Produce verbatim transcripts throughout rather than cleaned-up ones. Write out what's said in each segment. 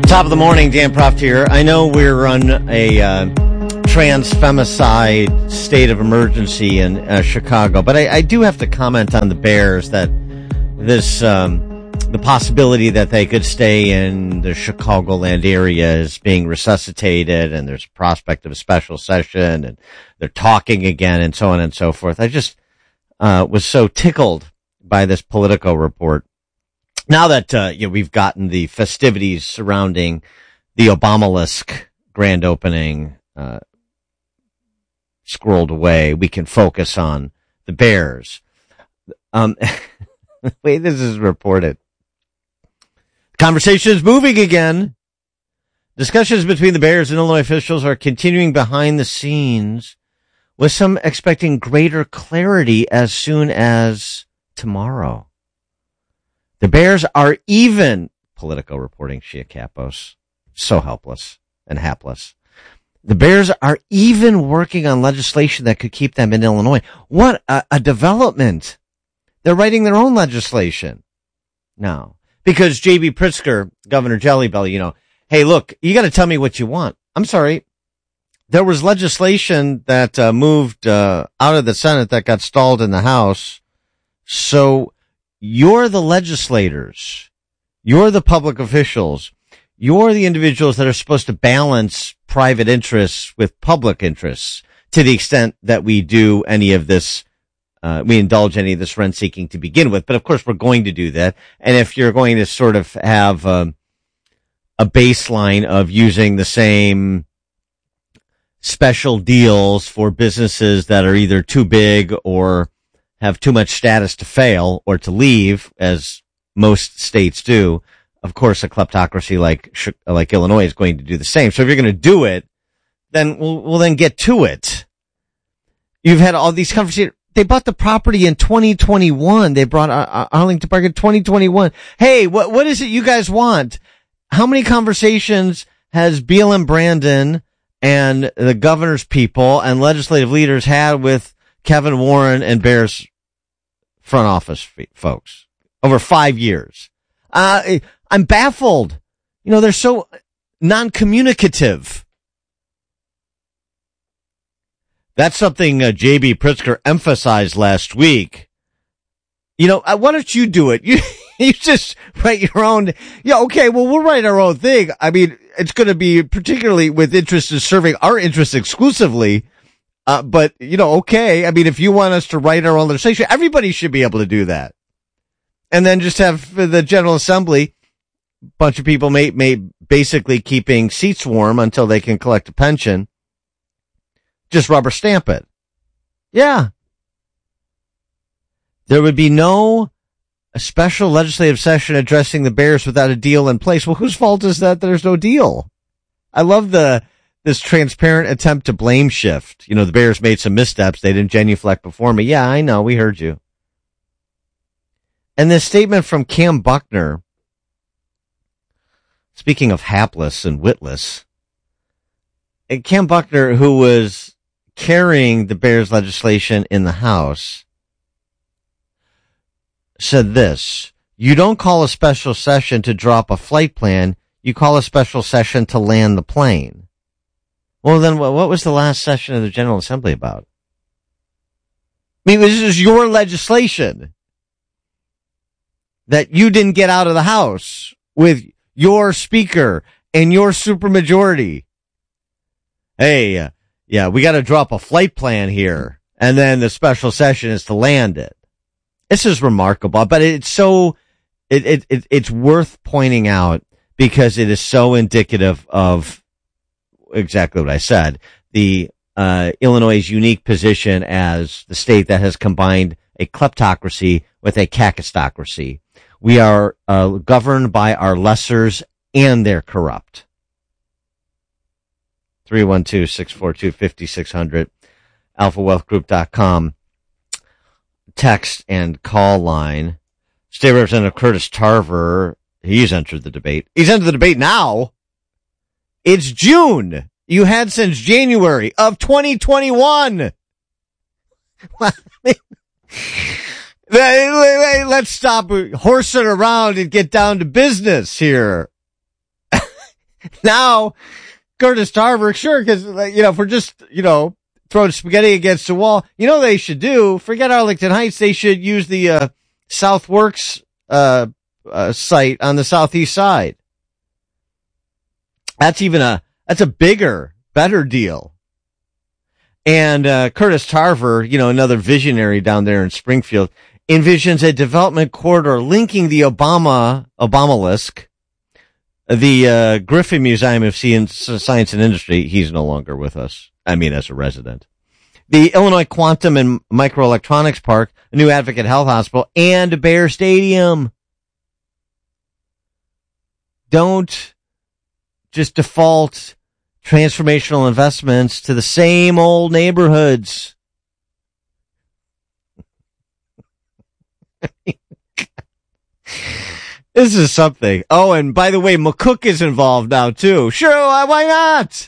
Top of the morning, Dan Proft here. I know we're on a uh, trans-femicide state of emergency in uh, Chicago, but I, I do have to comment on the Bears that this, um, the possibility that they could stay in the Chicagoland area is being resuscitated, and there's a prospect of a special session, and they're talking again, and so on and so forth. I just uh, was so tickled by this Politico report. Now that uh, you know, we've gotten the festivities surrounding the Obamalisk grand opening uh, squirreled away, we can focus on the Bears. Um, the way this is reported, conversation is moving again. Discussions between the Bears and Illinois officials are continuing behind the scenes, with some expecting greater clarity as soon as tomorrow. The Bears are even, Politico reporting, Shia Kapos, so helpless and hapless. The Bears are even working on legislation that could keep them in Illinois. What a, a development. They're writing their own legislation now. Because J B. Pritzker, Governor Jellybelly, you know, hey, look, you got to tell me what you want. I'm sorry. There was legislation that uh, moved uh, out of the Senate that got stalled in the House. So you're the legislators. You're the public officials. You're the individuals that are supposed to balance private interests with public interests to the extent that we do any of this, uh, we indulge any of this rent seeking to begin with. But of course, we're going to do that. And if you're going to sort of have um, a baseline of using the same special deals for businesses that are either too big or have too much status to fail or to leave, as most states do, of course, a kleptocracy like like Illinois is going to do the same. So if you're going to do it, then we'll, we'll then get to it. You've had all these conversations. They bought the property in twenty twenty-one. They brought uh, Arlington Park in twenty twenty-one. Hey, what what is it you guys want? How many conversations has B L M Brandon and the governor's people and legislative leaders had with Kevin Warren and Bears front office folks over five years? Uh, I'm baffled. You know, they're so non-communicative. That's something uh, J B. Pritzker emphasized last week. You know, uh, why don't you do it? You, you just write your own. Yeah, okay, well, we'll write our own thing. I mean, it's going to be particularly with interest in serving our interests exclusively. Uh, but, you know, okay. I mean, if you want us to write our own legislation, everybody should be able to do that. And then just have the General Assembly, bunch of people may, may basically keeping seats warm until they can collect a pension. Just rubber stamp it. Yeah. There would be no a special legislative session addressing the Bears without a deal in place. Well, whose fault is that there's no deal? I love the this transparent attempt to blame shift. You know, the Bears made some missteps. They didn't genuflect before me. Yeah, I know. We heard you. And this statement from Cam Buckner, speaking of hapless and witless, and Cam Buckner, who was carrying the Bears legislation in the House, said this: you don't call a special session to drop a flight plan. You call a special session to land the plane. Well, then what was the last session of the General Assembly about? I mean, this is your legislation that you didn't get out of the House with your speaker and your supermajority. Hey, uh, yeah, we got to drop a flight plan here, and then the special session is to land it. This is remarkable, but it's so, it, it, it it's worth pointing out because it is so indicative of exactly what I said. The, uh, Illinois' unique position as the state that has combined a kleptocracy with a kakistocracy. We are, uh, governed by our lessers and they're corrupt. three one two, six four two, five six zero zero, alpha wealth group dot com. Text and call line. State Representative Curtis Tarver, he's entered the debate. He's entered the debate now. It's June. You had since January of twenty twenty-one. Let's stop horsing around and get down to business here. Now, Curtis Tarver, sure, because, you know, if we're just, you know, throwing spaghetti against the wall, you know what they should do? Forget Arlington Heights. They should use the uh, Southworks uh, uh, site on the southeast side. That's even a, that's a bigger, better deal. And uh, Curtis Tarver, you know, another visionary down there in Springfield, envisions a development corridor linking the Obama, Obamalisk, the uh, Griffin Museum of Science and Industry. He's no longer with us. I mean, as a resident. The Illinois Quantum and Microelectronics Park, a new Advocate Health Hospital, and Bear Stadium. Don't just default transformational investments to the same old neighborhoods. This is something. Oh, and by the way, McCook is involved now too. Sure, why not?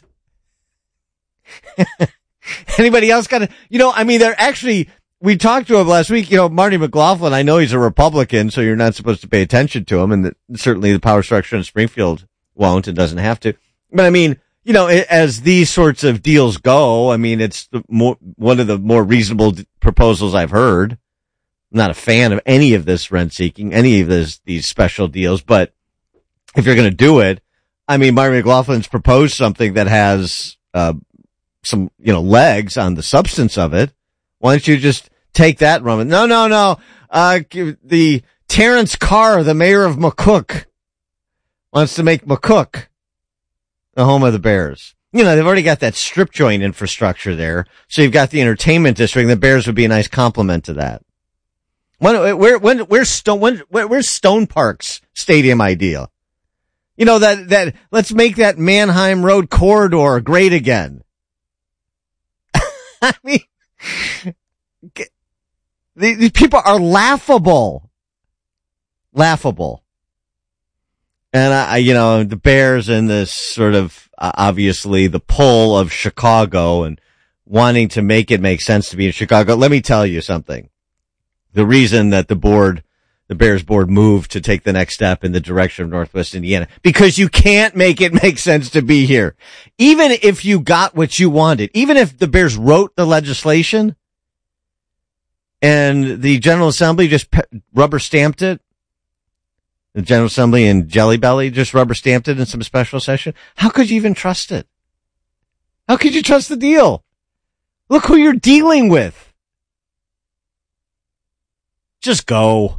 Anybody else got to, you know, I mean, they're actually, we talked to him last week, you know, Marty McLaughlin, I know he's a Republican, so you're not supposed to pay attention to him, and the, certainly the power structure in Springfield won't and doesn't have to. But I mean, you know, as these sorts of deals go, I mean, it's the more, one of the more reasonable proposals I've heard. I'm not a fan of any of this rent seeking, any of this, these special deals, but if you're going to do it, I mean, Marty McLaughlin's proposed something that has, uh, some, you know, legs on the substance of it. Why don't you just take that and run with it? No, no, no. Uh, the Terrence Carr, the mayor of McCook, wants to make McCook the home of the Bears. You know, they've already got that strip joint infrastructure there. So you've got the entertainment district, and the Bears would be a nice complement to that. When, where, when, where's Stone, when, where, where's Stone Park's stadium idea? You know, that, that, let's make that Manheim Road corridor great again. I mean, these people are laughable. Laughable. And I, you know, the Bears and this sort of, uh, obviously the pull of Chicago and wanting to make it make sense to be in Chicago. Let me tell you something. The reason that the board, the Bears board moved to take the next step in the direction of Northwest Indiana, because you can't make it make sense to be here. Even if you got what you wanted, even if the Bears wrote the legislation and the General Assembly just pe- rubber stamped it, the General Assembly and Jelly Belly just rubber stamped it in some special session, how could you even trust it? How could you trust the deal? Look who you're dealing with. Just go.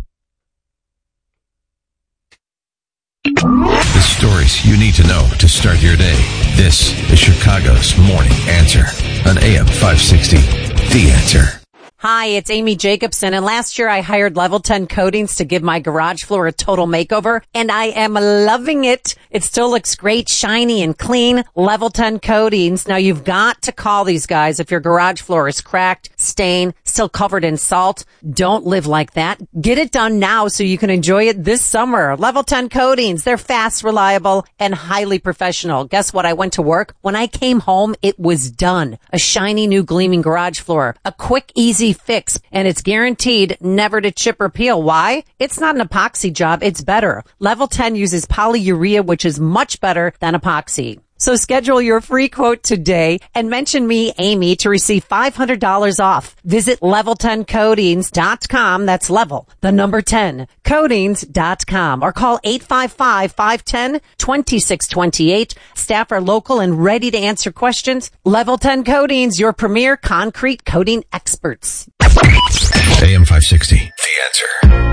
The stories you need to know to start your day. This is Chicago's Morning Answer on A M five sixty. The Answer. Hi, it's Amy Jacobson, and last year I hired Level ten Coatings to give my garage floor a total makeover, and I am loving it. It still looks great, shiny and clean. Level ten Coatings. Now you've got to call these guys if your garage floor is cracked, stained, still covered in salt. Don't live like that. Get it done now so you can enjoy it this summer. Level ten Coatings. They're fast, reliable, and highly professional. Guess what? I went to work. When I came home, it was done. A shiny new gleaming garage floor. A quick, easy fix, and it's guaranteed never to chip or peel. Why? It's not an epoxy job. It's better. Level ten uses polyurea, which is much better than epoxy. So schedule your free quote today and mention me, Amy, to receive five hundred dollars off. Visit level ten coatings dot com. That's level, the number ten, coatings dot com, or call eight five five, five one zero, two six two eight. Staff are local and ready to answer questions. Level ten Coatings, your premier concrete coating experts. A M five sixty, The Answer.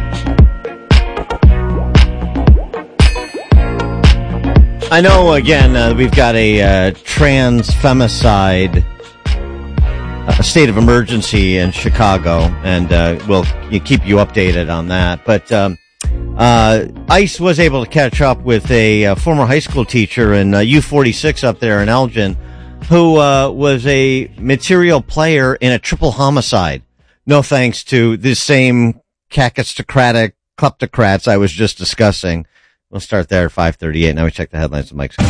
I know, again, uh, we've got a uh, trans femicide uh, state of emergency in Chicago, and uh, we'll keep you updated on that. But um, uh, ICE was able to catch up with a uh, former high school teacher in uh, U forty-six up there in Elgin, who uh, was a material player in a triple homicide. No thanks to the same cacistocratic kleptocrats I was just discussing. We'll start there at five thirty-eight. Now we check the headlines with Mike Scott.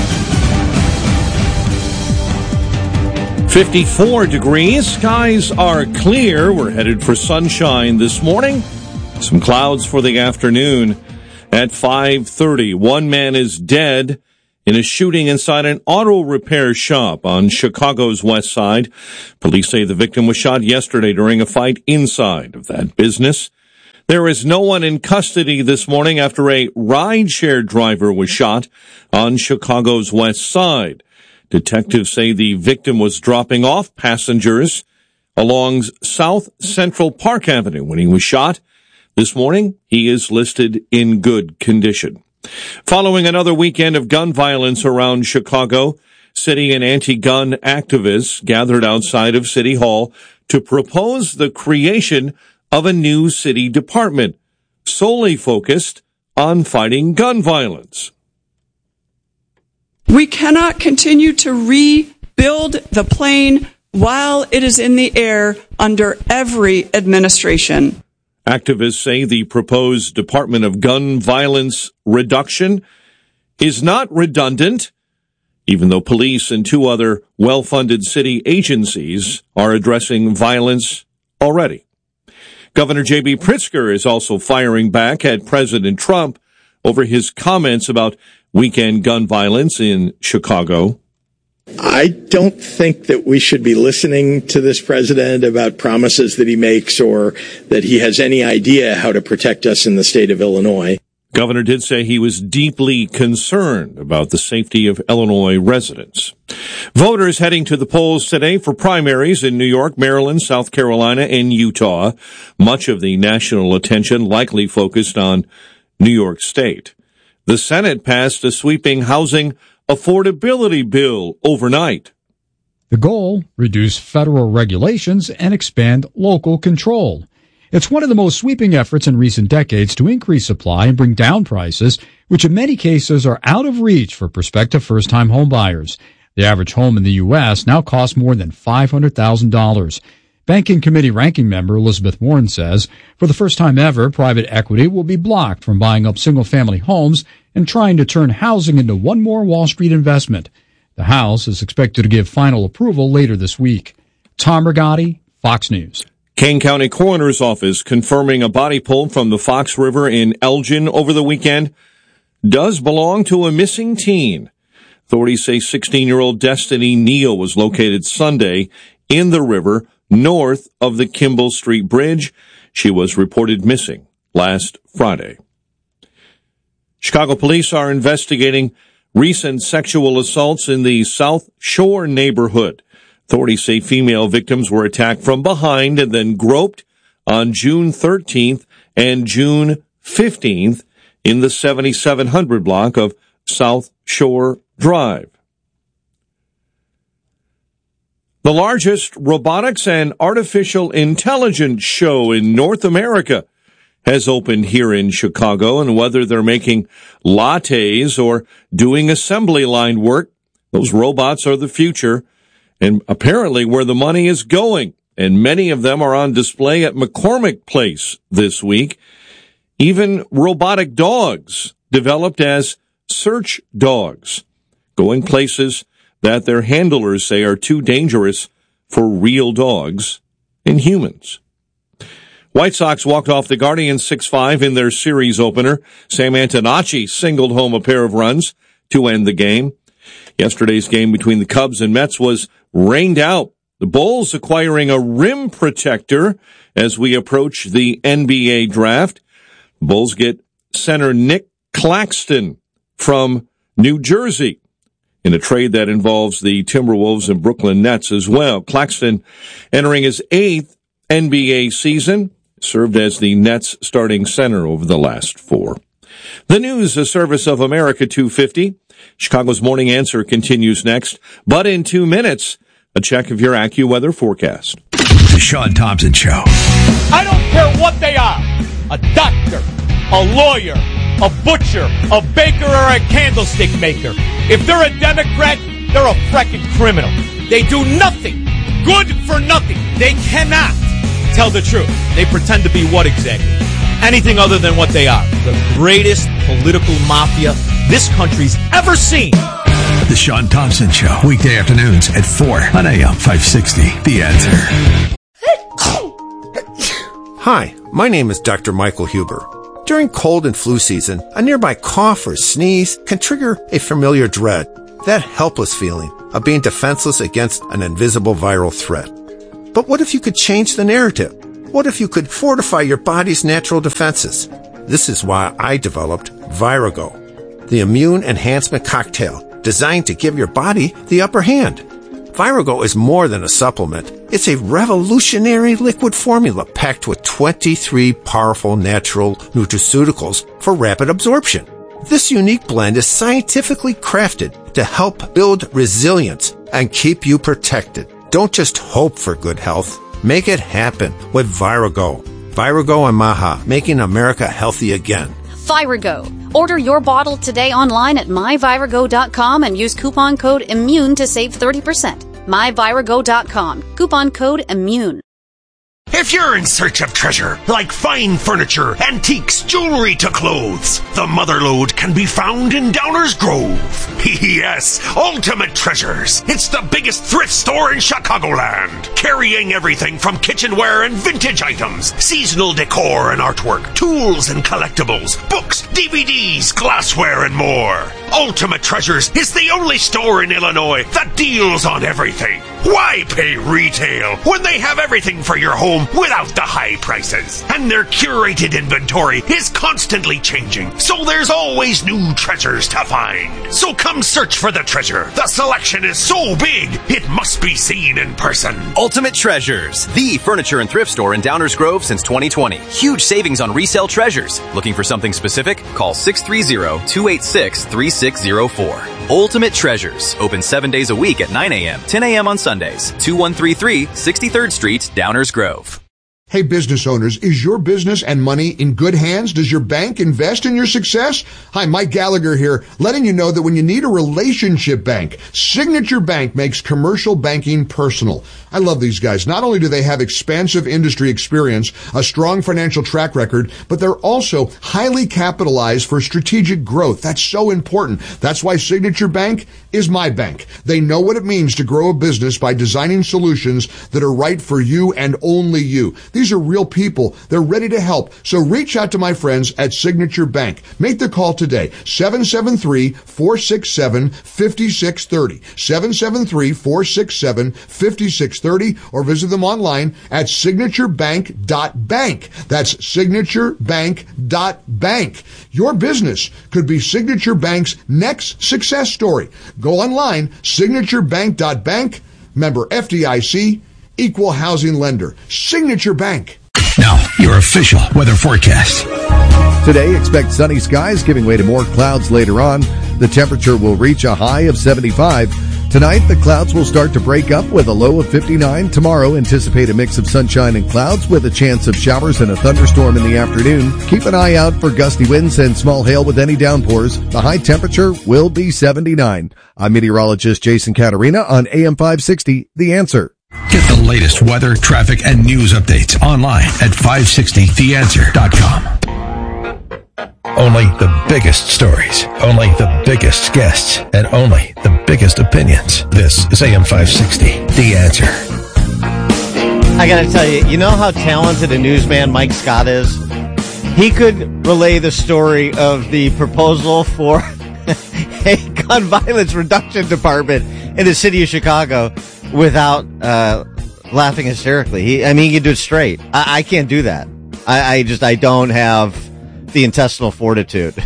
fifty-four degrees. Skies are clear. We're headed for sunshine this morning. Some clouds for the afternoon at five thirty. One man is dead in a shooting inside an auto repair shop on Chicago's west side. Police say the victim was shot yesterday during a fight inside of that business. There is no one in custody this morning after a rideshare driver was shot on Chicago's west side. Detectives say the victim was dropping off passengers along South Central Park Avenue when he was shot. This morning, he is listed in good condition. Following another weekend of gun violence around Chicago, city and anti-gun activists gathered outside of City Hall to propose the creation of a new city department solely focused on fighting gun violence. We cannot continue to rebuild the plane while it is in the air under every administration. Activists say the proposed Department of Gun Violence Reduction is not redundant, even though police and two other well-funded city agencies are addressing violence already. Governor J B. Pritzker is also firing back at President Trump over his comments about weekend gun violence in Chicago. I don't think that we should be listening to this president about promises that he makes or that he has any idea how to protect us in the state of Illinois. Governor did say he was deeply concerned about the safety of Illinois residents. Voters heading to the polls today for primaries in New York, Maryland, South Carolina, and Utah. Much of the national attention likely focused on New York State. The Senate passed a sweeping housing affordability bill overnight. The goal, reduce federal regulations and expand local control. It's one of the most sweeping efforts in recent decades to increase supply and bring down prices, which in many cases are out of reach for prospective first-time homebuyers. The average home in the U S now costs more than five hundred thousand dollars. Banking Committee ranking member Elizabeth Warren says, for the first time ever, private equity will be blocked from buying up single-family homes and trying to turn housing into one more Wall Street investment. The House is expected to give final approval later this week. Tom Rigotti, Fox News. Kane County Coroner's Office confirming a body pulled from the Fox River in Elgin over the weekend does belong to a missing teen. Authorities say sixteen-year-old Destiny Neal was located Sunday in the river north of the Kimball Street Bridge. She was reported missing last Friday. Chicago police are investigating recent sexual assaults in the South Shore neighborhood. Authorities say female victims were attacked from behind and then groped on June thirteenth and June fifteenth in the seventy-seven hundred block of South Shore Drive. The largest robotics and artificial intelligence show in North America has opened here in Chicago, and whether they're making lattes or doing assembly line work, those robots are the future and apparently where the money is going. And many of them are on display at McCormick Place this week. Even robotic dogs developed as search dogs, going places that their handlers say are too dangerous for real dogs and humans. White Sox walked off the Guardians six five in their series opener. Sam Antonacci singled home a pair of runs to end the game. Yesterday's game between the Cubs and Mets was rained out. The Bulls acquiring a rim protector as we approach the N B A draft. The Bulls get center Nick Claxton from New Jersey in a trade that involves the Timberwolves and Brooklyn Nets as well. Claxton entering his eighth N B A season, served as the Nets starting center over the last four. The news, a service of America two fifty. Chicago's Morning Answer continues next, but in two minutes, a check of your AccuWeather forecast. The Sean Thompson Show. I don't care what they are. A doctor, a lawyer, a butcher, a baker, or a candlestick maker. If they're a Democrat, they're a frickin' criminal. They do nothing. Good for nothing. They cannot tell the truth. They pretend to be what exactly? Anything other than what they are. The greatest political mafia this country's ever seen. The Sean Thompson Show. Weekday afternoons at four on A M five sixty. The Answer. Hi, my name is Doctor Michael Huber. During cold and flu season, a nearby cough or sneeze can trigger a familiar dread, that helpless feeling of being defenseless against an invisible viral threat. But what if you could change the narrative? What if you could fortify your body's natural defenses? This is why I developed Virago, the immune enhancement cocktail designed to give your body the upper hand. Virago is more than a supplement. It's a revolutionary liquid formula packed with twenty-three powerful natural nutraceuticals for rapid absorption. This unique blend is scientifically crafted to help build resilience and keep you protected. Don't just hope for good health. Make it happen with Virago. Virago and Maha, making America healthy again. Virago. Order your bottle today online at my virago dot com and use coupon code IMMUNE to save thirty percent. my virago dot com. Coupon code IMMUNE. If you're in search of treasure, like fine furniture, antiques, jewelry to clothes, the Motherlode can be found in Downers Grove. Yes, Ultimate Treasures. It's the biggest thrift store in Chicagoland, carrying everything from kitchenware and vintage items, seasonal decor and artwork, tools and collectibles, books, D V Ds, glassware, and more. Ultimate Treasures is the only store in Illinois that deals on everything. Why pay retail when they have everything for your home without the high prices? And their curated inventory is constantly changing, so there's always new treasures to find. So come search for the treasure. The selection is so big, it must be seen in person. Ultimate Treasures, the furniture and thrift store in Downers Grove since twenty twenty. Huge savings on resale treasures. Looking for something specific? Call six three zero, two eight six, three six zero four. Ultimate Treasures, open seven days a week at nine a.m., ten a.m. on Sundays. two one three three, sixty-third Street, Downers Grove. Hey, business owners, is your business and money in good hands? Does your bank invest in your success? Hi, Mike Gallagher here, letting you know that when you need a relationship bank, Signature Bank makes commercial banking personal. I love these guys. Not only do they have expansive industry experience, a strong financial track record, but they're also highly capitalized for strategic growth. That's so important. That's why Signature Bank is my bank. They know what it means to grow a business by designing solutions that are right for you and only you. These are real people. They're ready to help. So reach out to my friends at Signature Bank. Make the call today. seven seven three, four six seven, five six three zero. seven seven three, four six seven, five six three zero or visit them online at signature bank dot bank. That's signature bank dot bank. Your business could be Signature Bank's next success story. Go online, signature bank dot bank. Member F D I C. Equal housing lender. Signature Bank. Now, your official weather forecast. Today, expect sunny skies giving way to more clouds later on. The temperature will reach a high of seventy-five. Tonight, the clouds will start to break up with a low of fifty-nine. Tomorrow, anticipate a mix of sunshine and clouds with a chance of showers and a thunderstorm in the afternoon. Keep an eye out for gusty winds and small hail with any downpours. The high temperature will be seventy-nine. I'm meteorologist Jason Catarina on A M five sixty, The Answer. Get the latest weather, traffic, and news updates online at five sixty the answer dot com. Only the biggest stories, only the biggest guests, and only the biggest opinions. This is A M five sixty, The Answer. I gotta tell you, you know how talented a newsman Mike Scott is? He could relay the story of the proposal for a gun violence reduction department in the city of Chicago without uh, laughing hysterically. He, I mean, he can do it straight. I, I can't do that. I, I just, I don't have the intestinal fortitude.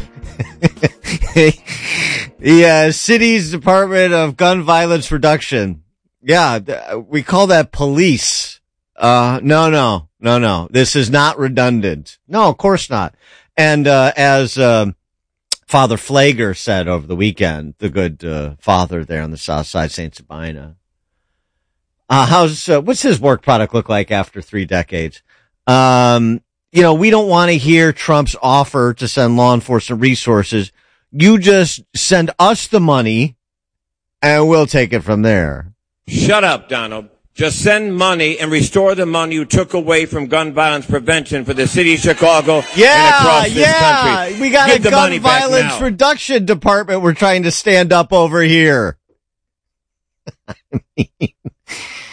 The uh, city's Department of Gun Violence Reduction. Yeah, th- we call that police. Uh, no, no, no, no. This is not redundant. No, of course not. And uh, as uh, Father Flager said over the weekend, the good uh, father there on the south side, Saint Sabina, Uh, how's, uh, what's his work product look like after three decades? Um, you know, we don't want to hear Trump's offer to send law enforcement resources. You just send us the money and we'll take it from there. Shut up, Donald. Just send money and restore the money you took away from gun violence prevention for the city of Chicago yeah, and across this yeah. country. We got Give a gun violence reduction department we're trying to stand up over here. I mean,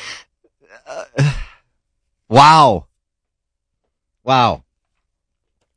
uh, wow. Wow.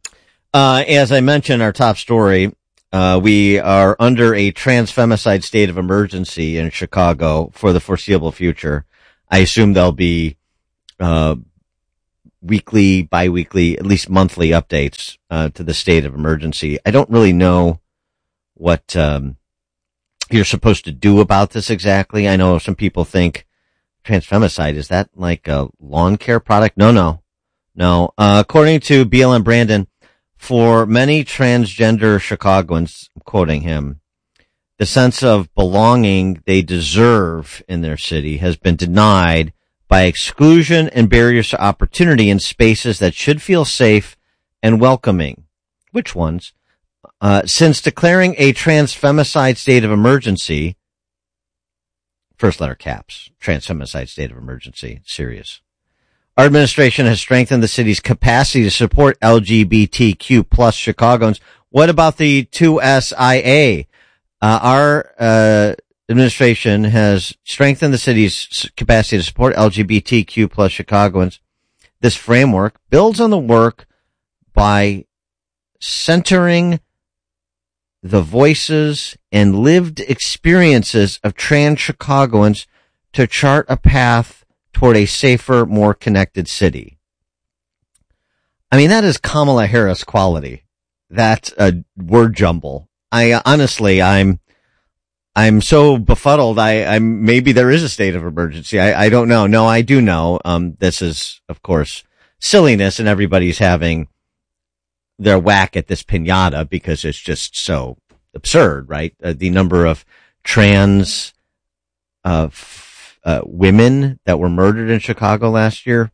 Uh, as I mentioned, our top story, uh, we are under a trans-femicide state of emergency in Chicago for the foreseeable future. I assume there'll be, uh, weekly, bi-weekly, at least monthly updates, uh, to the state of emergency. I don't really know what, um, you're supposed to do about this exactly. I know some people think trans-femicide, is that like a lawn care product? No, no, no. Uh, according to B L M Brandon, for many transgender Chicagoans, I'm quoting him, the sense of belonging they deserve in their city has been denied by exclusion and barriers to opportunity in spaces that should feel safe and welcoming. Which ones? Uh, since declaring a trans-femicide state of emergency, first letter caps, trans-femicide state of emergency, serious. Our administration has strengthened the city's capacity to support L G B T Q plus Chicagoans. What about the two S I A? Uh, our, uh, administration has strengthened the city's capacity to support L G B T Q plus Chicagoans. This framework builds on the work by centering the voices and lived experiences of trans Chicagoans to chart a path toward a safer, more connected city. I mean, that is Kamala Harris quality. That uh, word jumble. I uh, honestly, I'm, I'm so befuddled. I, I'm maybe there is a state of emergency. I, I don't know. No, I do know. Um, this is, of course, silliness, and everybody's having their whack at this piñata because it's just so absurd, right? Uh, the number of trans, uh, f- Uh, women that were murdered in Chicago last year,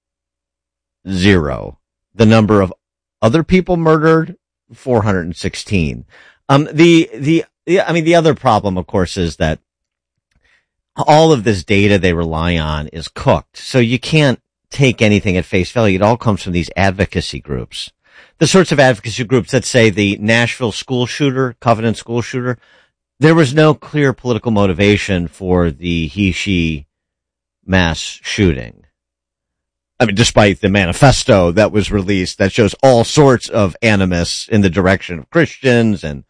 zero. The number of other people murdered, four hundred sixteen. Um, the, the, the, I mean, the other problem, of course, is that all of this data they rely on is cooked. So you can't take anything at face value. It all comes from these advocacy groups. The sorts of advocacy groups that say the Nashville school shooter, Covenant school shooter, there was no clear political motivation for the he-she mass shooting. I mean, despite the manifesto that was released that shows all sorts of animus in the direction of Christians and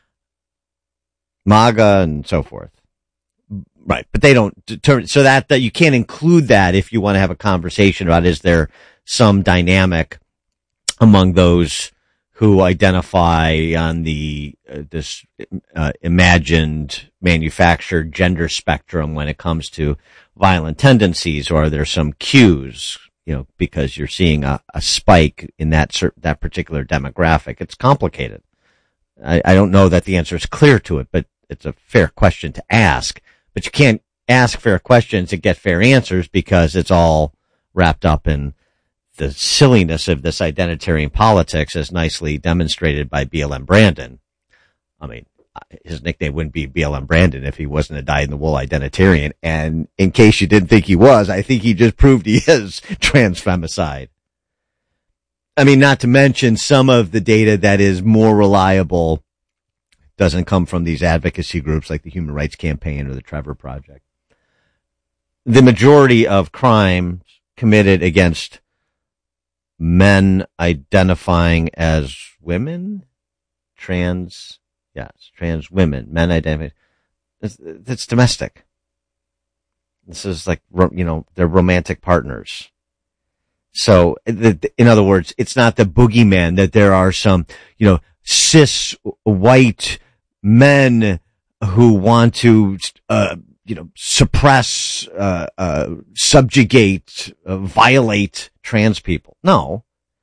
MAGA and so forth. Right. But they don't determine, so that, that you can't include that if you want to have a conversation about is there some dynamic among those who identify on the uh, this uh, imagined manufactured gender spectrum when it comes to violent tendencies, or are there some cues, you know, because you're seeing a, a spike in that certain, that particular demographic? It's complicated. I, I don't know that the answer is clear to it, but it's a fair question to ask. But you can't ask fair questions and get fair answers because it's all wrapped up in the silliness of this identitarian politics, as nicely demonstrated by B L M Brandon. I mean, his nickname wouldn't be B L M Brandon if he wasn't a dyed-in-the-wool identitarian. And in case you didn't think he was, I think he just proved he is trans-femicide. I mean, not to mention some of the data that is more reliable doesn't come from these advocacy groups like the Human Rights Campaign or the Trevor Project. The majority of crimes committed against men identifying as women, trans, yes, trans women, men identifying, it's, it's domestic. This is like, you know, they're romantic partners. So, in other words, it's not the boogeyman that there are some, you know, cis white men who want to, uh, you know, suppress, uh, uh, subjugate, uh, violate trans people. No.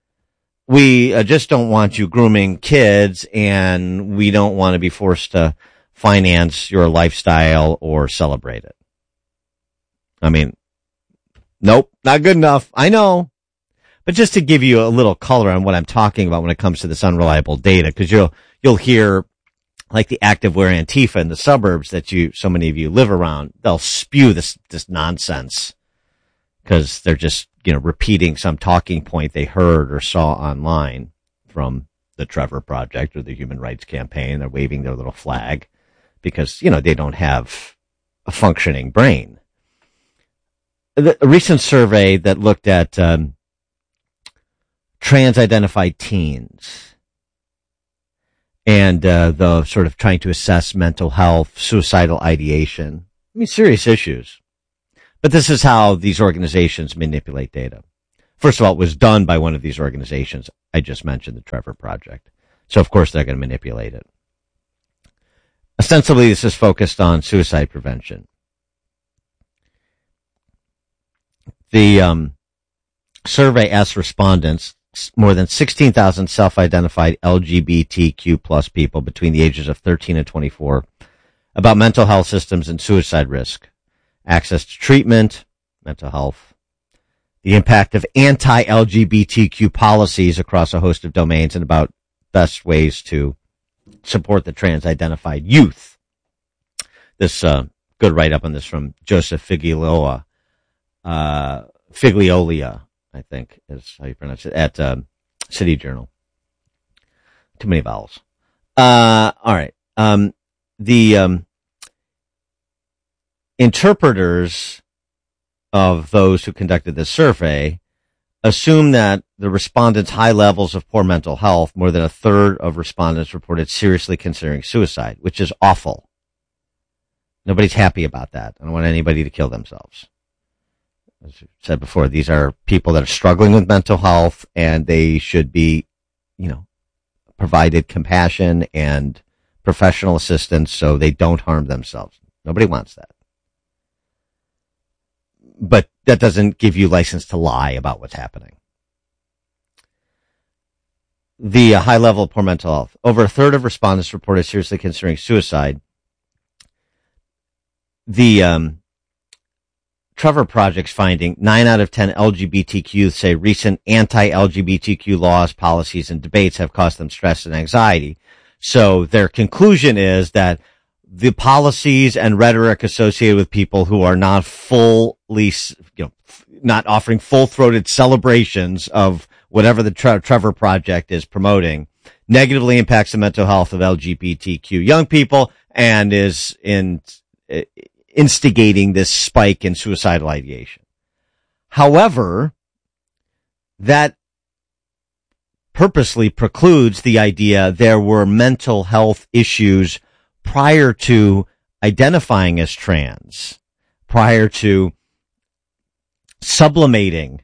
We uh, just don't want you grooming kids, and we don't want to be forced to finance your lifestyle or celebrate it. I mean, nope, not good enough. I know. But just to give you a little color on what I'm talking about when it comes to this unreliable data, because you'll, you'll hear like the activewear Antifa in the suburbs that you, so many of you live around, they'll spew this, this nonsense because they're just, you know, repeating some talking point they heard or saw online from the Trevor Project or the Human Rights Campaign. They're waving their little flag because, you know, they don't have a functioning brain. The, a recent survey that looked at, um, trans-identified teens and uh, the sort of trying to assess mental health, suicidal ideation. I mean, serious issues. But this is how these organizations manipulate data. First of all, it was done by one of these organizations. I just mentioned the Trevor Project. So, of course, they're going to manipulate it. Ostensibly, this is focused on suicide prevention. The um, survey asked respondents, more than sixteen thousand self-identified L G B T Q plus people between the ages of thirteen and twenty-four, about mental health systems and suicide risk, access to treatment, mental health, the impact of anti-L G B T Q policies across a host of domains, and about best ways to support the trans-identified youth. This uh, good write-up on this from Joseph Figliola, uh, Figliolia, I think is how you pronounce it, at um, City Journal. Too many vowels. Uh, all right. Um, the um, interpreters of those who conducted this survey assume that the respondents' high levels of poor mental health, more than a third of respondents reported seriously considering suicide, which is awful. Nobody's happy about that. I don't want anybody to kill themselves. As I said before, these are people that are struggling with mental health, and they should be, you know, provided compassion and professional assistance so they don't harm themselves. Nobody wants that. But that doesn't give you license to lie about what's happening. The uh, high level of poor mental health. Over a third of respondents reported seriously considering suicide. The um, Trevor Project's finding, nine out of ten L G B T Q youth say recent anti-L G B T Q laws, policies, and debates have caused them stress and anxiety. So their conclusion is that the policies and rhetoric associated with people who are not fully, you know, not offering full-throated celebrations of whatever the Tre- Trevor Project is promoting negatively impacts the mental health of L G B T Q young people and is in, uh, instigating this spike in suicidal ideation. However, that purposely precludes the idea there were mental health issues prior to identifying as trans, prior to sublimating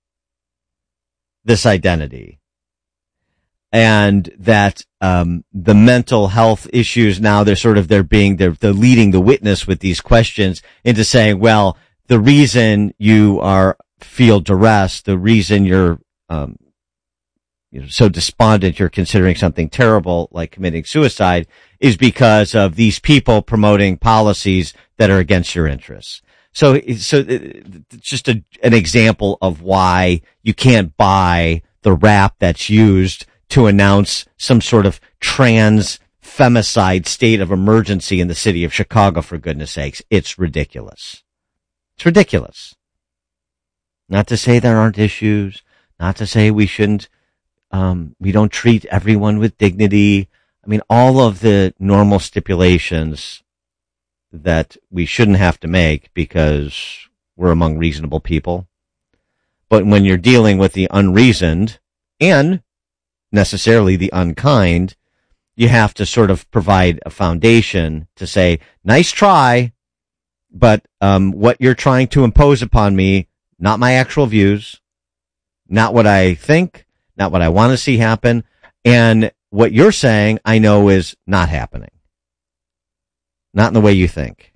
this identity, and that um the mental health issues now they're sort of they're being they're, they're leading the witness with these questions into saying, well, the reason you are feel duress, the reason you're um you know, so despondent you're considering something terrible like committing suicide is because of these people promoting policies that are against your interests. So, so it's just a, an example of why you can't buy the rap that's used to announce some sort of trans femicide state of emergency in the city of Chicago, for goodness sakes. It's ridiculous. It's ridiculous. Not to say there aren't issues, not to say we shouldn't, um, we don't treat everyone with dignity. I mean, all of the normal stipulations that we shouldn't have to make because we're among reasonable people. But when you're dealing with the unreasoned and necessarily the unkind, you have to sort of provide a foundation to say, nice try, but um, what you're trying to impose upon me, not my actual views, not what I think, not what I want to see happen, and what you're saying I know is not happening. Not in the way you think.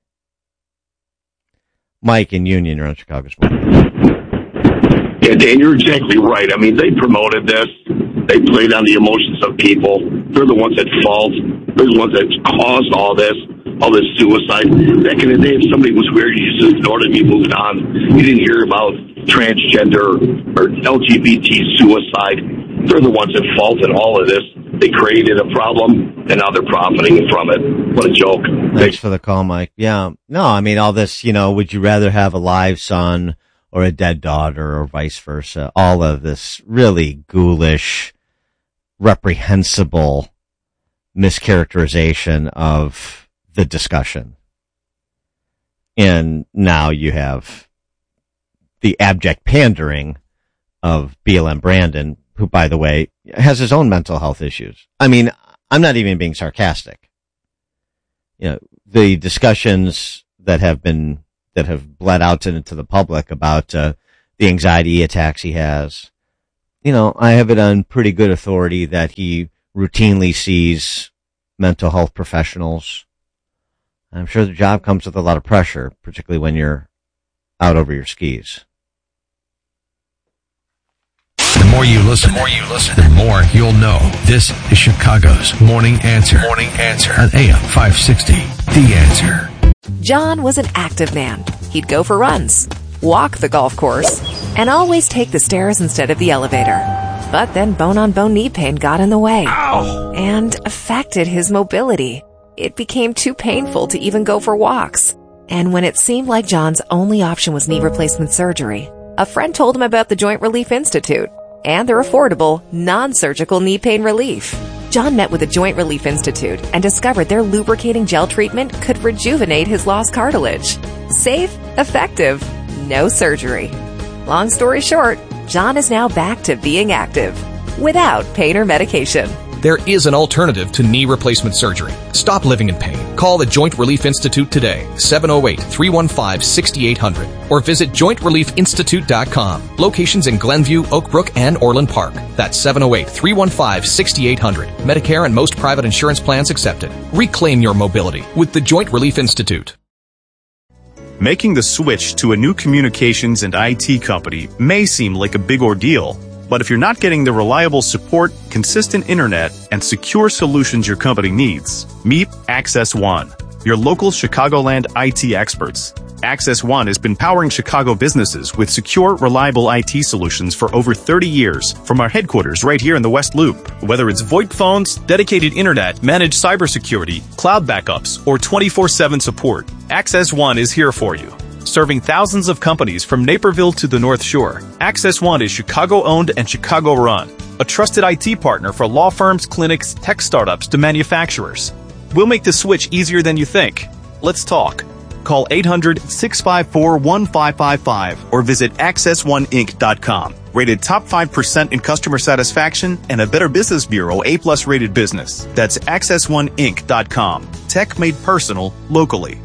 Mike in Union, you're on Chicago's Morning. Yeah, Dan, you're exactly right. I mean, they promoted this. They played on the emotions of people. They're the ones at fault. They're the ones that caused all this, all this suicide. Back in the day, if somebody was weird, you just ignored it and you moved on. You didn't hear about transgender or L G B T suicide. They're the ones at fault in all of this. They created a problem, and now they're profiting from it. What a joke. Thanks for the call, Mike. Yeah. No, I mean, all this, you know, would you rather have a live son or a dead daughter or vice versa? All of this really ghoulish, reprehensible mischaracterization of the discussion. And now you have the abject pandering of B L M Brandon, who, by the way, has his own mental health issues. I mean, I'm not even being sarcastic. You know, the discussions that have been, that have bled out into the public about, uh, the anxiety attacks he has. You know, I have it on pretty good authority that he routinely sees mental health professionals. I'm sure the job comes with a lot of pressure, particularly when you're out over your skis. The more you listen, the more you listen, the more you'll know. This is Chicago's Morning Answer. Morning Answer on A M five sixty. The Answer. John was an active man. He'd go for runs, walk the golf course, and always take the stairs instead of the elevator. But then bone-on-bone knee pain got in the way. Ow! And affected his mobility. It became too painful to even go for walks. And when it seemed like John's only option was knee replacement surgery, a friend told him about the Joint Relief Institute and their affordable, non-surgical knee pain relief. John met with the Joint Relief Institute and discovered their lubricating gel treatment could rejuvenate his lost cartilage. Safe, effective, no surgery. Long story short, John is now back to being active without pain or medication. There is an alternative to knee replacement surgery. Stop living in pain. Call the Joint Relief Institute today, seven oh eight, three one five, six eight zero zero, or visit joint relief institute dot com. Locations in Glenview, Oak Brook, and Orland Park. That's seven oh eight, three one five, six eight zero zero. Medicare and most private insurance plans accepted. Reclaim your mobility with the Joint Relief Institute. Making the switch to a new communications and I T company may seem like a big ordeal, but if you're not getting the reliable support, consistent internet, and secure solutions your company needs, meet Access One, your local Chicagoland I T experts. Access One has been powering Chicago businesses with secure, reliable I T solutions for over thirty years from our headquarters right here in the West Loop. Whether it's VoIP phones, dedicated internet, managed cybersecurity, cloud backups, or twenty-four seven support, Access One is here for you. Serving thousands of companies from Naperville to the North Shore, Access One is Chicago-owned and Chicago-run, a trusted I T partner for law firms, clinics, tech startups to manufacturers. We'll make the switch easier than you think. Let's talk. Call eight hundred, six five four, one five five five or visit access one inc dot com. Rated top five percent in customer satisfaction and a Better Business Bureau A-plus rated business. That's access one inc dot com. Tech made personal, locally.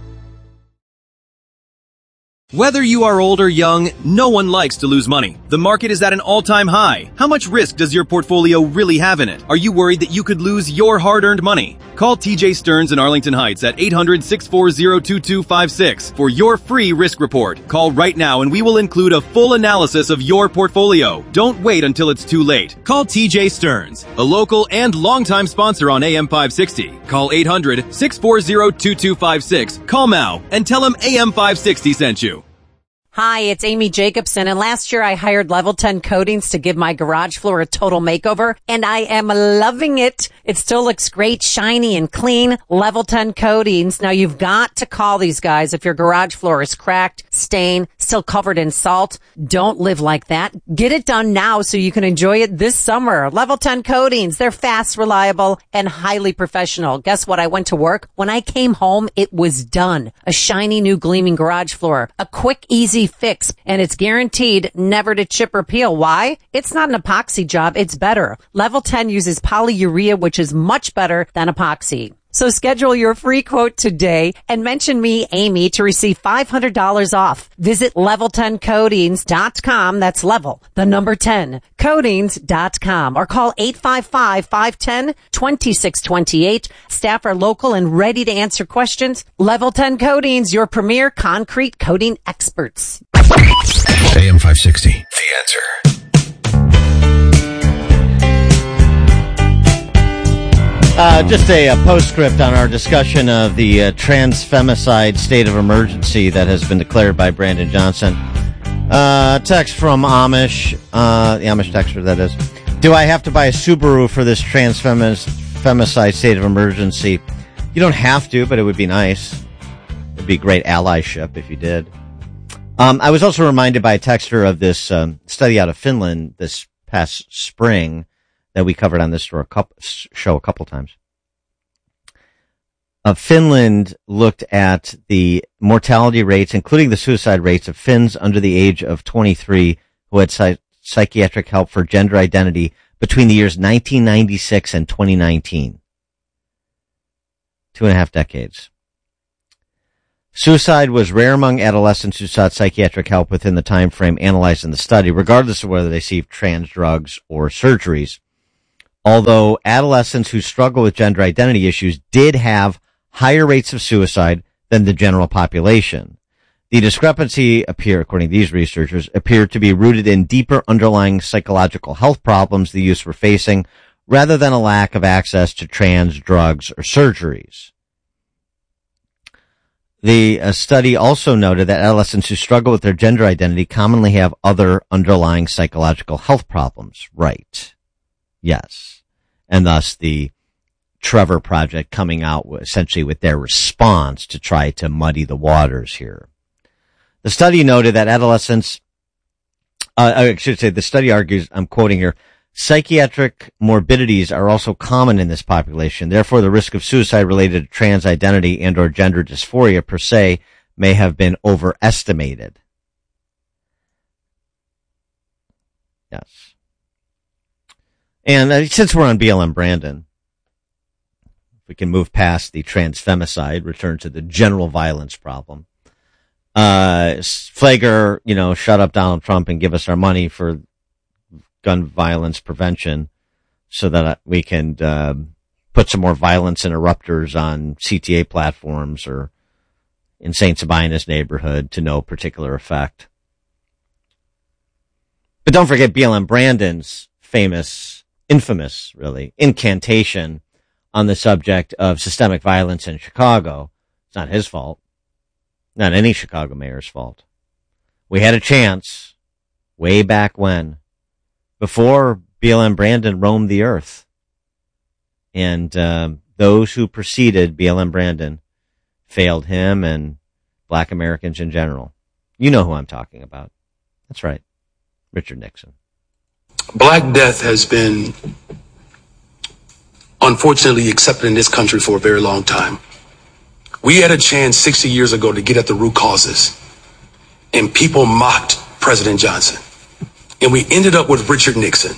Whether you are old or young, no one likes to lose money. The market is at an all-time high. How much risk does your portfolio really have in it? Are you worried that you could lose your hard-earned money? Call T J Stearns in Arlington Heights at eight hundred, six four zero, two two five six for your free risk report. Call right now and we will include a full analysis of your portfolio. Don't wait until it's too late. Call T J Stearns, a local and longtime sponsor on A M five sixty. Call eight hundred, six four zero, two two five six. Call now and tell him A M five sixty sent you. Hi, it's Amy Jacobson, and last year I hired Level ten Coatings to give my garage floor a total makeover, and I am loving it. It still looks great, shiny and clean. Level ten Coatings. Now you've got to call these guys if your garage floor is cracked, stained, still covered in salt. Don't live like that. Get it done now so you can enjoy it this summer. Level ten Coatings. They're fast, reliable, and highly professional. Guess what? I went to work. When I came home, it was done. A shiny new gleaming garage floor. A quick, easy fix, and it's guaranteed never to chip or peel. Why? It's not an epoxy job. It's better. Level ten uses polyurea, which is much better than epoxy. So schedule your free quote today and mention me, Amy, to receive five hundred dollars off. Visit level ten coatings dot com. That's level, the number ten, coatings dot com, or call eight five five, five one zero, two six two eight. Staff are local and ready to answer questions. Level ten Coatings, your premier concrete coating experts. A M five sixty, The Answer. Uh, just a, a postscript on our discussion of the uh, trans-femicide state of emergency that has been declared by Brandon Johnson. Uh, text from Amish, uh, the Amish texter, that is. Do I have to buy a Subaru for this trans-femicide state of emergency? You don't have to, but it would be nice. It'd be great allyship if you did. Um, I was also reminded by a texter of this um, study out of Finland this past spring that we covered on this show a couple, show a couple times. Uh, Finland looked at the mortality rates, including the suicide rates of Finns under the age of twenty-three who had psych- psychiatric help for gender identity between the years nineteen ninety-six and twenty nineteen. Two and a half decades. Suicide was rare among adolescents who sought psychiatric help within the time frame analyzed in the study, regardless of whether they received trans drugs or surgeries. Although adolescents who struggle with gender identity issues did have higher rates of suicide than the general population. The discrepancy appear, according to these researchers, appeared to be rooted in deeper underlying psychological health problems the youths were facing, rather than a lack of access to trans drugs or surgeries. The uh, study also noted that adolescents who struggle with their gender identity commonly have other underlying psychological health problems. Right. Yes. And thus the Trevor Project coming out essentially with their response to try to muddy the waters here. The study noted that adolescents, uh, I should say the study argues, I'm quoting here, psychiatric morbidities are also common in this population. Therefore, the risk of suicide related to trans identity and or gender dysphoria per se may have been overestimated. Yes. And uh, since we're on B L M Brandon, we can move past the trans femicide, return to the general violence problem. Uh, Flager, you know, shut up Donald Trump and give us our money for gun violence prevention so that we can uh, put some more violence interrupters on C T A platforms or in Saint Sabina's neighborhood to no particular effect. But don't forget B L M Brandon's famous, infamous, really, incantation on the subject of systemic violence in Chicago. It's not his fault. Not any Chicago mayor's fault. We had a chance way back when, before B L M Brandon roamed the earth. And uh, those who preceded B L M Brandon failed him and black Americans in general. You know who I'm talking about. That's right. Richard Nixon. Black death has been unfortunately accepted in this country for a very long time. We had a chance sixty years ago to get at the root causes, and people mocked President Johnson. And we ended up with Richard Nixon.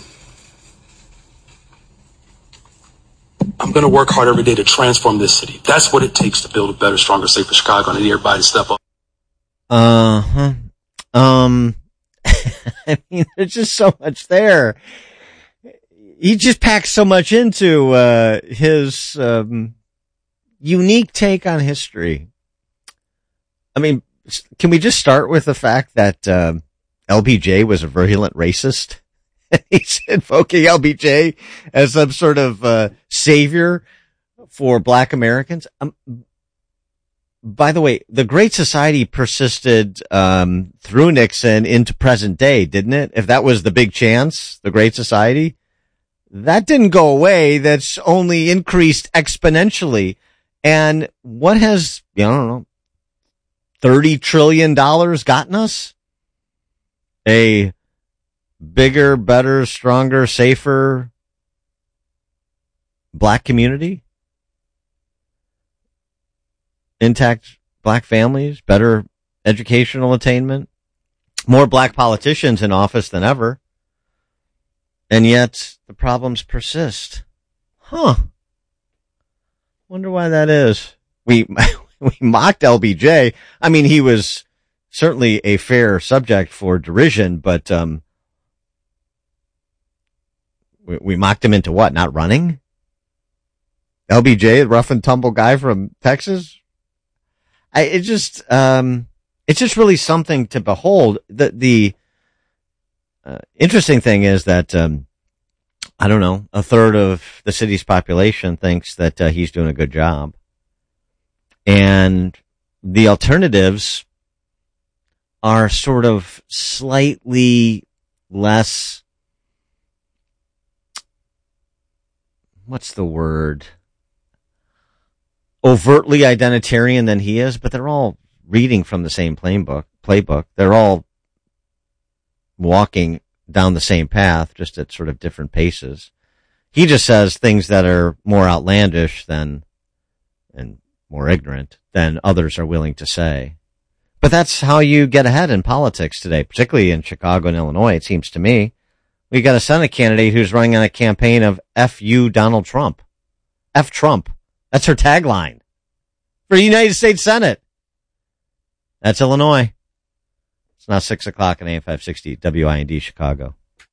I'm going to work hard every day to transform this city. That's what it takes to build a better, stronger, safer Chicago. And I need everybody to step up. Uh-huh. Um, I mean, there's just so much there. He just packs so much into uh, his um, unique take on history. I mean, can we just start with the fact that uh, L B J was a virulent racist? He's invoking L B J as some sort of uh, savior for black Americans. Um, by the way, the Great Society persisted um, through Nixon into present day, didn't it? If that was the big chance, the Great Society, that didn't go away. That's only increased exponentially. And what has, I don't know, thirty trillion dollars gotten us? A bigger, better, stronger, safer black community? Intact black families, better educational attainment, more black politicians in office than ever. And yet the problems persist. Huh. Wonder why that is. We, we mocked L B J. I mean, he was certainly a fair subject for derision, but, um, we, we mocked him into what? Not running? L B J, the rough and tumble guy from Texas? I, it just, um, it's just really something to behold. The, the, uh, interesting thing is that, um, I don't know, a third of the city's population thinks that uh, he's doing a good job. And the alternatives are sort of slightly less, what's the word? Overtly identitarian than he is, but they're all reading from the same playbook. Playbook. They're all walking down the same path, just at sort of different paces. He just says things that are more outlandish than, and more ignorant than others are willing to say. But that's how you get ahead in politics today, particularly in Chicago and Illinois, it seems to me. We got a Senate candidate who's running on a campaign of F you Donald Trump. F Trump. That's her tagline for the United States Senate. That's Illinois. It's now six o'clock on A M five sixty W I N D Chicago.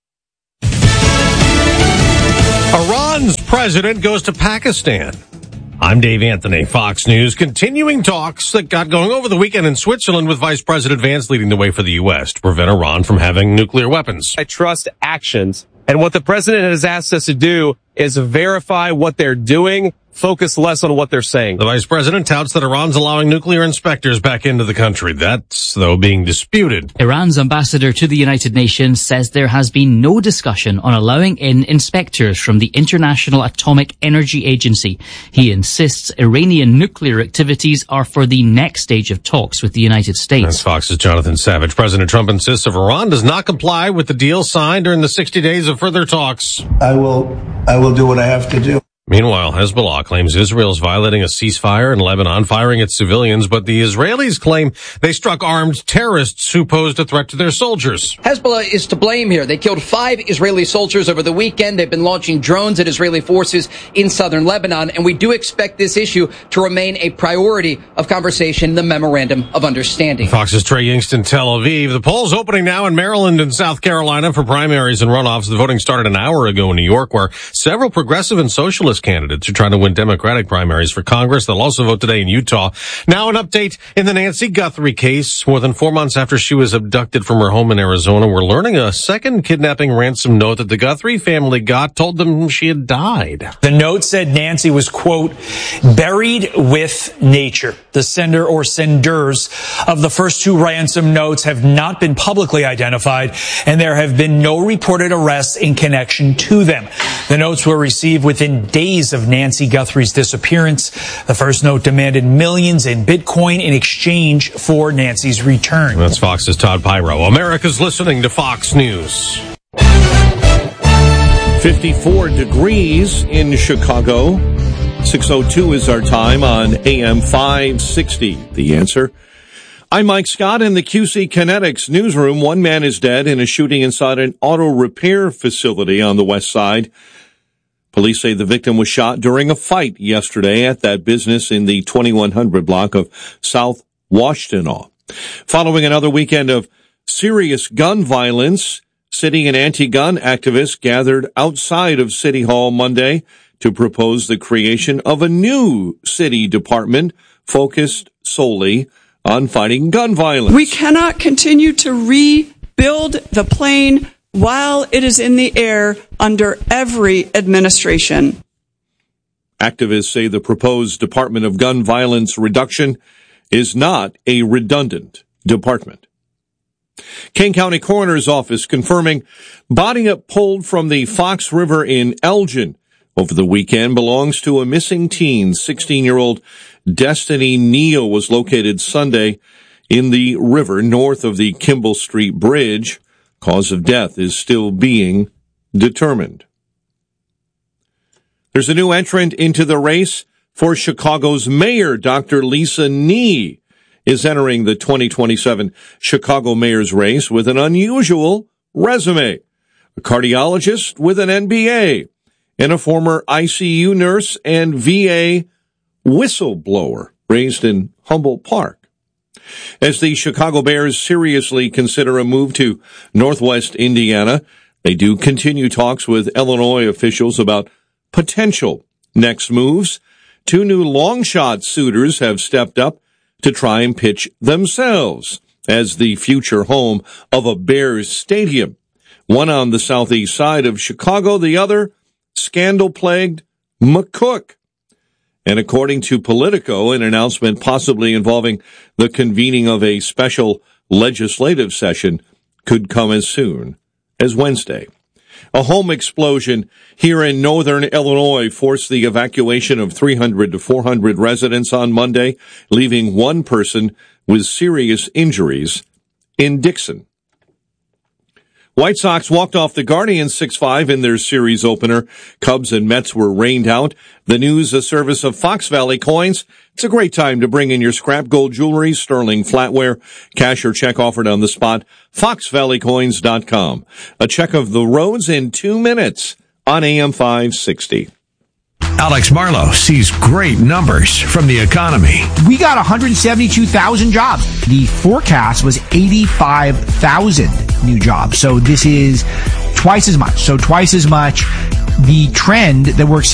Iran's president goes to Pakistan. I'm Dave Anthony, Fox News, continuing talks that got going over the weekend in Switzerland with Vice President Vance leading the way for the U S to prevent Iran from having nuclear weapons. I trust actions. And what the president has asked us to do is verify what they're doing, focus less on what they're saying. The vice president touts that Iran's allowing nuclear inspectors back into the country. That's, though, being disputed. Iran's ambassador to the United Nations says there has been no discussion on allowing in inspectors from the International Atomic Energy Agency. He insists Iranian nuclear activities are for the next stage of talks with the United States. That's Fox's Jonathan Savage. President Trump insists if Iran does not comply with the deal signed during the sixty days of further talks, I will, I will do what I have to do. Meanwhile, Hezbollah claims Israel is violating a ceasefire in Lebanon, firing at civilians, but the Israelis claim they struck armed terrorists who posed a threat to their soldiers. Hezbollah is to blame here. They killed five Israeli soldiers over the weekend. They've been launching drones at Israeli forces in southern Lebanon, and we do expect this issue to remain a priority of conversation in the Memorandum of Understanding. Fox's Trey Yingst in Tel Aviv. The polls opening now in Maryland and South Carolina for primaries and runoffs. The voting started an hour ago in New York, where several progressive and socialist candidates are trying to win Democratic primaries for Congress. They'll also vote today in Utah. Now an update in the Nancy Guthrie case. More than four months after she was abducted from her home in Arizona, we're learning a second kidnapping ransom note that the Guthrie family got told them she had died. The note said Nancy was, quote, buried with nature. The sender or senders of the first two ransom notes have not been publicly identified, and there have been no reported arrests in connection to them. The notes were received within days of Nancy Guthrie's disappearance. The first note demanded millions in Bitcoin in exchange for Nancy's return. That's Fox's Todd Pyro. America's listening to Fox News. fifty-four degrees in Chicago. six oh two is our time on A M five sixty. The Answer. I'm Mike Scott in the Q C Kinetics newsroom. One man is dead in a shooting inside an auto repair facility on the west side. Police say the victim was shot during a fight yesterday at that business in the twenty-one hundred block of South Washtenaw. Following another weekend of serious gun violence, city and anti-gun activists gathered outside of City Hall Monday to propose the creation of a new city department focused solely on fighting gun violence. We cannot continue to rebuild the plane while it is in the air under every administration. Activists say the proposed Department of Gun Violence Reduction is not a redundant department. King County Coroner's Office confirming body pulled from the Fox River in Elgin over the weekend belongs to a missing teen. sixteen-year-old Destiny Neal was located Sunday in the river north of the Kimball Street Bridge. Cause of death is still being determined. There's a new entrant into the race for Chicago's mayor. Doctor Lisa Nee is entering the twenty twenty-seven Chicago mayor's race with an unusual resume. A cardiologist with an M B A and a former I C U nurse and V A whistleblower raised in Humboldt Park. As the Chicago Bears seriously consider a move to Northwest Indiana, they do continue talks with Illinois officials about potential next moves. Two new long shot suitors have stepped up to try and pitch themselves as the future home of a Bears stadium. One on the southeast side of Chicago, the other scandal-plagued McCook. And according to Politico, an announcement possibly involving the convening of a special legislative session could come as soon as Wednesday. A home explosion here in northern Illinois forced the evacuation of three hundred to four hundred residents on Monday, leaving one person with serious injuries in Dixon. White Sox walked off the Guardians six five in their series opener. Cubs and Mets were rained out. The news, a service of Fox Valley Coins. It's a great time to bring in your scrap gold jewelry, sterling flatware, cash or check offered on the spot. fox valley coins dot com. A check of the roads in two minutes on A M five sixty. Alex Marlowe sees great numbers from the economy. We got one hundred seventy-two thousand jobs. The forecast was eighty-five thousand new jobs. So this is twice as much. So twice as much. The trend that we're